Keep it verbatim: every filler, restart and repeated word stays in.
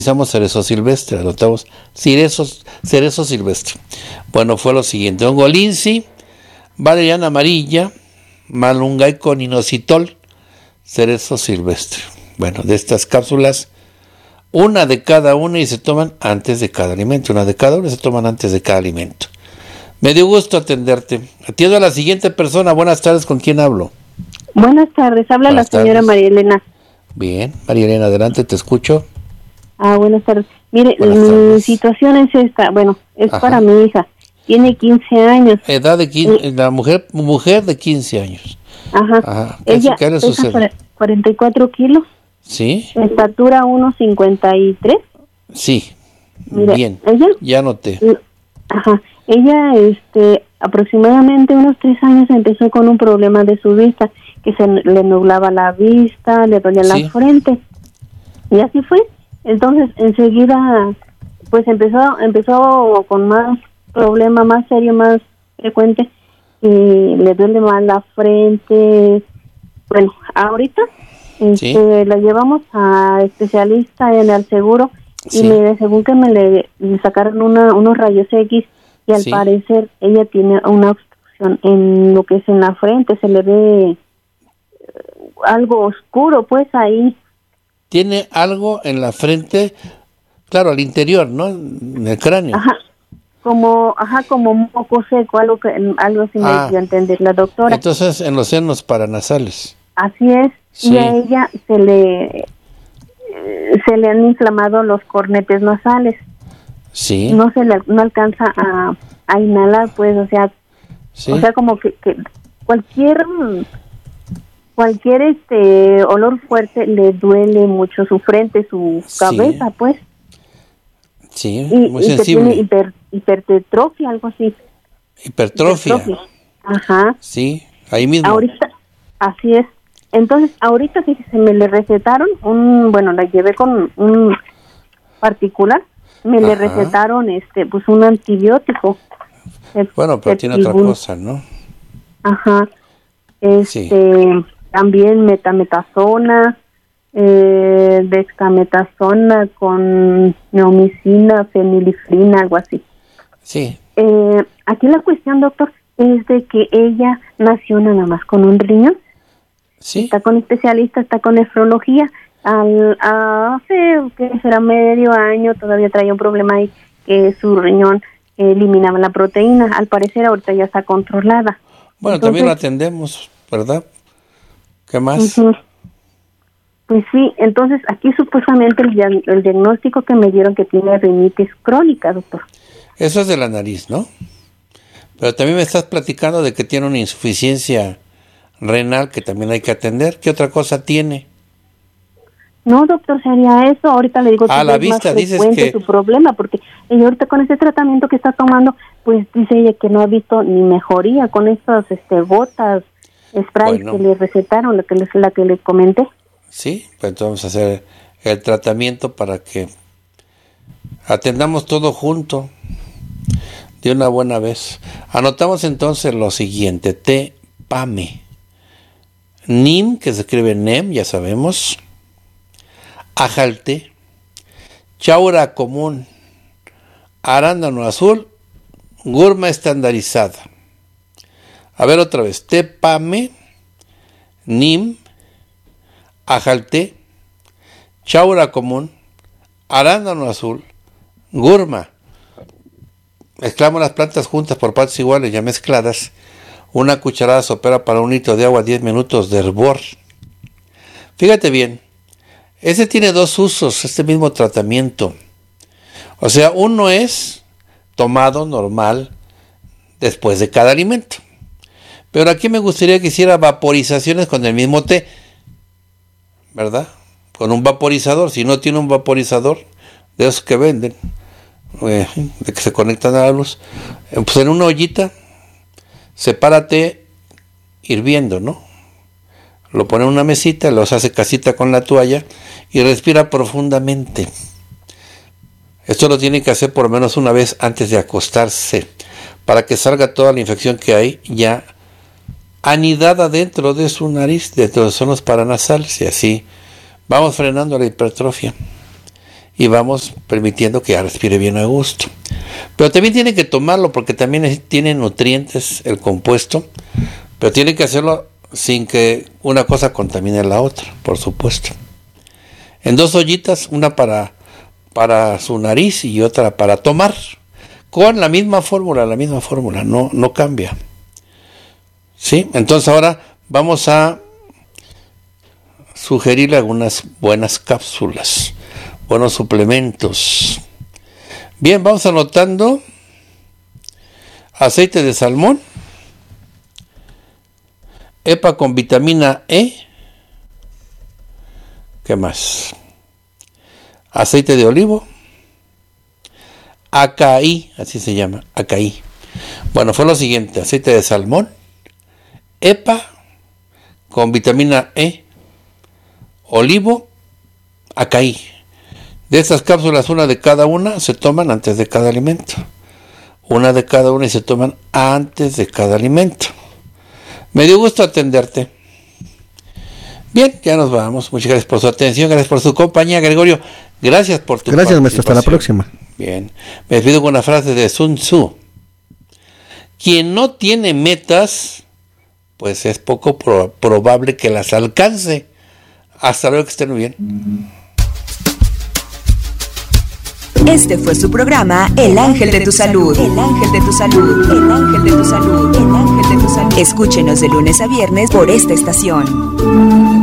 Utilizamos cerezo silvestre, adoptamos cerezo, cerezo silvestre. Bueno, fue lo siguiente: hongo lince, valeriana amarilla, malungay con inositol, cerezo silvestre. Bueno, de estas cápsulas, una de cada una y se toman antes de cada alimento. Una de cada una y se toman antes de cada alimento. Me dio gusto atenderte. Atiendo a la siguiente persona. Buenas tardes, ¿con quién hablo? Buenas tardes, habla Buenas la señora tardes. María Elena. Bien, María Elena, adelante, te escucho. Ah, buenas tardes. Mire, buenas mi tardes. situación es esta, bueno, es Ajá. para mi hija. Tiene quince años. Edad de quince, eh, la mujer mujer de quince años. Ajá. Ajá. ¿Qué, Ella ¿qué le sucede? cuarenta y cuatro kilos. Sí. Estatura uno cincuenta y tres. Sí. Mire, bien. Ella, ya noté. Ajá. Ella, este, aproximadamente unos tres años empezó con un problema de su vista, que se le nublaba la vista, le dolía sí. la frente. Y así fue. Entonces, enseguida, pues empezó empezó con más problema, más serio, más frecuente, y le duele más la frente. Bueno, ahorita sí. este, la llevamos a especialista en el seguro, sí. y me, según que me le, le sacaron una, unos rayos X, y al sí. parecer ella tiene una obstrucción en lo que es en la frente, se le ve algo oscuro, pues ahí. Tiene algo en la frente, claro, al interior, ¿no? En el cráneo. Ajá, como, ajá, como un poco seco, algo que, algo así ah, me dio a entender la doctora. Entonces, en los senos paranasales. Así es, sí. Y a ella se le, se le han inflamado los cornetes nasales. Sí. No se le, no alcanza a, a inhalar, pues, o sea, sí. o sea, como que, que cualquier... Cualquier este olor fuerte le duele mucho su frente, su cabeza, sí. pues. Sí, y, muy y sensible. Tiene hiper, hipertrofia, algo así. Hipertrofia. Hipertrofia. Ajá. Sí, ahí mismo. Ahorita, así es. Entonces, ahorita sí se me le recetaron un, bueno, la llevé con un particular, me Ajá. le recetaron este, pues un antibiótico. Bueno, pero tiene otra cosa, ¿no? Ajá. Este... Sí. También metametasona, eh, dexametasona con neomicina, fenilifrina, algo así. Sí. Eh, aquí la cuestión, doctor, es de que ella nació nada más con un riñón. Sí. Está con especialista, está con nefrología. Al, hace, que será medio año, todavía traía un problema ahí, que su riñón eh, eliminaba la proteína. Al parecer ahorita ya está controlada. Bueno, Entonces, también la atendemos, ¿verdad? ¿Qué más? Uh-huh. Pues sí, entonces aquí supuestamente el, el diagnóstico que me dieron que tiene rinitis crónica, doctor. Eso es de la nariz, ¿no? Pero también me estás platicando de que tiene una insuficiencia renal que también hay que atender. ¿Qué otra cosa tiene? No, doctor, sería eso. Ahorita le digo que ah, la vista, es más dices frecuente que... su problema, porque ella ahorita con ese tratamiento que está tomando, pues dice ella que no ha visto ni mejoría con estas este, gotas, spray bueno. que le recetaron, la que, les, la que le comenté. Sí, pues entonces vamos a hacer el tratamiento para que atendamos todo junto de una buena vez. Anotamos entonces lo siguiente: T-Pame, Nim, que se escribe Nem, ya sabemos, Ajalte, Chaura común, arándano azul, Gurma estandarizada. A ver otra vez: T-Pame, Nim, Ajalte, Chaura común, arándano azul, Gurma. Mezclamos las plantas juntas por partes iguales, ya mezcladas. Una cucharada sopera para un litro de agua, diez minutos de hervor. Fíjate bien, ese tiene dos usos, este mismo tratamiento. O sea, uno es tomado normal después de cada alimento. Pero aquí me gustaría que hiciera vaporizaciones con el mismo té, ¿verdad? Con un vaporizador. Si no tiene un vaporizador de esos que venden, eh, de que se conectan a la luz, pues en una ollita separa té hirviendo, ¿no? Lo pone en una mesita, los hace casita con la toalla y respira profundamente. Esto lo tiene que hacer por lo menos una vez antes de acostarse, para que salga toda la infección que hay ya anidada dentro de su nariz, dentro de los sonos paranasales, y así vamos frenando la hipertrofia. y vamos permitiendo que ya respire bien a gusto. Pero también tiene que tomarlo porque también es, tiene nutrientes el compuesto, pero tiene que hacerlo sin que una cosa contamine la otra, por supuesto. En dos ollitas, una para, para su nariz y otra para tomar, con la misma fórmula, la misma fórmula, no, no cambia. ¿Sí? Entonces ahora vamos a sugerirle algunas buenas cápsulas, buenos suplementos. Bien, vamos anotando: aceite de salmón, EPA con vitamina E, ¿qué más? Aceite de olivo, Acaí, así se llama, Acaí. Bueno, fue lo siguiente: aceite de salmón, EPA con vitamina E, olivo, Acaí. De estas cápsulas, una de cada una se toman antes de cada alimento. Una de cada una y se toman antes de cada alimento. Me dio gusto atenderte. Bien, ya nos vamos. Muchas gracias por su atención, gracias por su compañía, Gregorio. Gracias por tu Gracias, maestro. Hasta la próxima. Bien. Me despido con una frase de Sun Tzu. Quien no tiene metas, pues es poco pro- probable que las alcance. Hasta luego, que estén muy bien. Este fue su programa El Ángel de tu Salud. El Ángel de tu Salud. El Ángel de tu Salud. El Ángel de tu Salud. Escúchenos de lunes a viernes por esta estación.